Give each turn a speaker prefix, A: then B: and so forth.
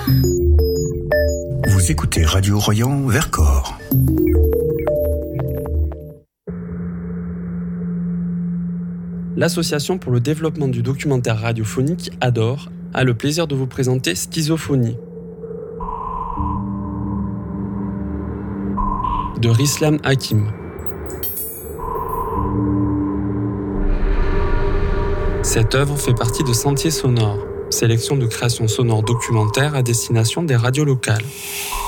A: Vous écoutez Radio Royan Vercors.
B: L'Association pour le développement du documentaire radiophonique ADOR a le plaisir de vous présenter Schizophonie de Rislam Hakim. Cette œuvre fait partie de Sentiers sonores, sélection de créations sonores documentaires à destination des radios locales.